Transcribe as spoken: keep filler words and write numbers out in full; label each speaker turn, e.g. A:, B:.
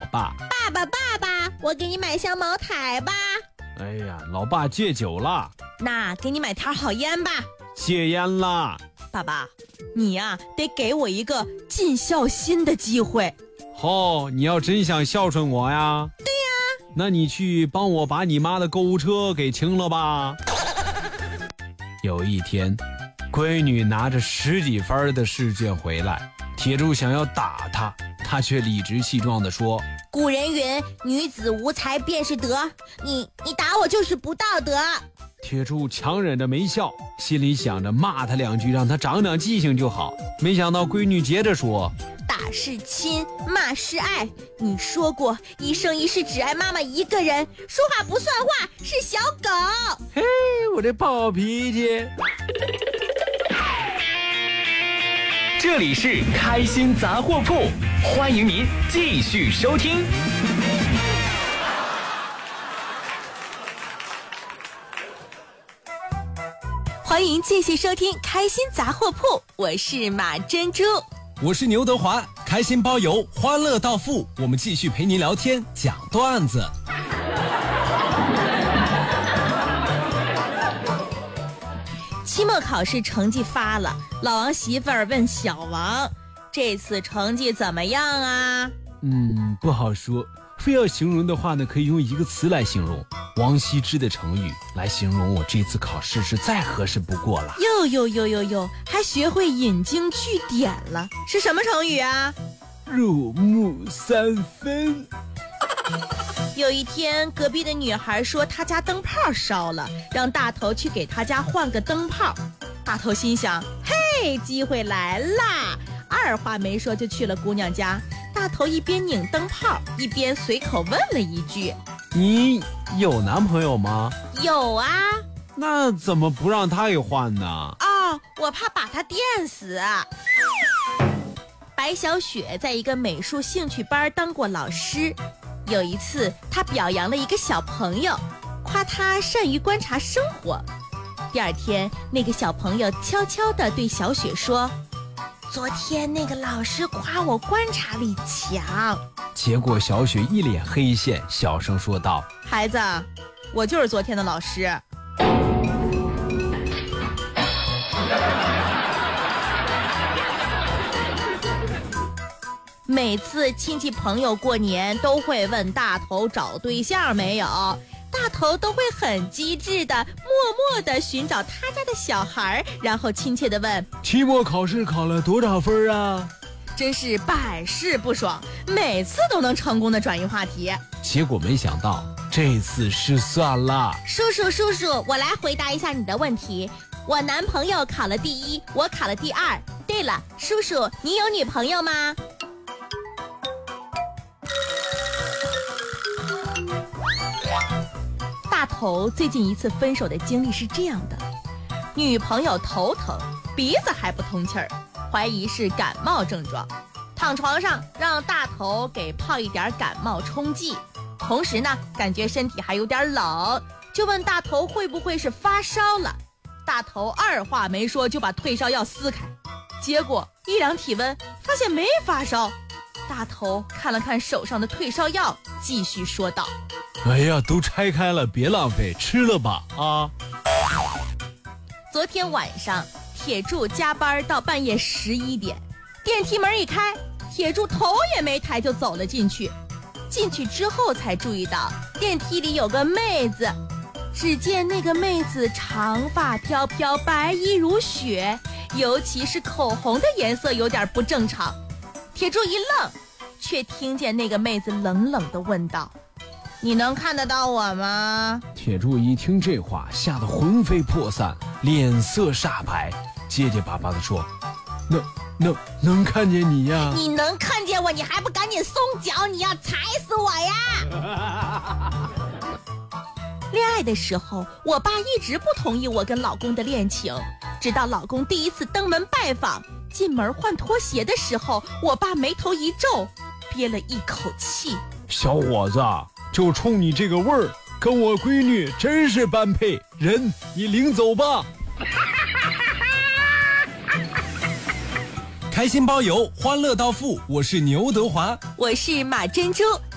A: 爸。
B: 爸爸爸爸，我给你买箱茅台吧。
A: 哎呀，老爸戒酒了。
B: 那给你买条好烟吧。
A: 戒烟啦。
B: 爸爸，你呀、啊、得给我一个尽孝心的机会。
A: 哦，你要真想孝顺我呀？
B: 对呀。
A: 那你去帮我把你妈的购物车给清了吧。有一天，闺女拿着十几分的试卷回来，铁柱想要打她，她却理直气壮地说：
B: 古人云，女子无才便是德，你你打我就是不道德。
A: 铁柱强忍着没笑，心里想着骂他两句让他长长记性就好。没想到闺女接着说：
B: 打是亲，骂是爱，你说过一生一世只爱妈妈一个人，说话不算话是小狗。
A: 嘿，我这暴脾气。
C: 这里是开心杂货铺，欢迎您继续收听。
B: 欢迎继续收听开心杂货铺，我是马珍珠，
D: 我是牛德华，开心包邮，欢乐到付，我们继续陪您聊天讲段子。
B: 期末考试成绩发了，老王媳妇儿问小王，这次成绩怎么样啊？
A: 嗯，不好说，非要形容的话呢，可以用一个词来形容，王羲之的成语来形容我这次考试是再合适不过了。
B: 哟哟哟哟哟，还学会引经据典了，是什么成语啊？
A: 入木三分。
B: 有一天，隔壁的女孩说她家灯泡烧了，让大头去给她家换个灯泡。大头心想，嘿，机会来啦！二话没说就去了姑娘家。大头一边拧灯泡，一边随口问了一句：
A: 你有男朋友吗？
B: 有啊。
A: 那怎么不让他给换呢？
B: 哦，我怕把他电死。白小雪在一个美术兴趣班当过老师，有一次她表扬了一个小朋友，夸他善于观察生活。第二天，那个小朋友悄悄地对小雪说，昨天那个老师夸我观察力强。
A: 结果小雪一脸黑线，小声说道，
B: 孩子，我就是昨天的老师。每次亲戚朋友过年都会问大头找对象没有，大头都会很机智的默默的寻找他家的小孩，然后亲切的问，
A: 期末考试考了多少分啊？
B: 真是百试不爽，每次都能成功的转移话题。
A: 结果没想到这次失算了。
B: 叔叔叔叔，我来回答一下你的问题。我男朋友考了第一，我考了第二。对了，叔叔，你有女朋友吗？大头最近一次分手的经历是这样的，女朋友头疼，鼻子还不通气儿，怀疑是感冒症状，躺床上让大头给泡一点感冒冲剂，同时呢感觉身体还有点冷，就问大头会不会是发烧了。大头二话没说就把退烧药撕开，结果一量体温发现没发烧。大头看了看手上的退烧药，继续说道，
A: 哎呀，都拆开了，别浪费，吃了吧啊！
B: 昨天晚上铁柱加班到半夜十一点，电梯门一开，铁柱头也没抬就走了进去。进去之后才注意到电梯里有个妹子，只见那个妹子长发飘飘，白衣如雪，尤其是口红的颜色有点不正常。铁柱一愣，却听见那个妹子冷冷地问道，你能看得到我吗？
A: 铁柱一听这话，吓得魂飞魄散，脸色煞白，结结巴巴地说，能能能看见你呀？
B: 你能看见我，你还不赶紧松脚，你要踩死我呀！恋爱的时候，我爸一直不同意我跟老公的恋情，直到老公第一次登门拜访，进门换拖鞋的时候，我爸眉头一皱，憋了一口气，
A: 小伙子，就冲你这个味儿，跟我闺女真是般配，人你领走吧。
D: 开心包邮，欢乐到付，我是牛德华，
B: 我是马珍珠。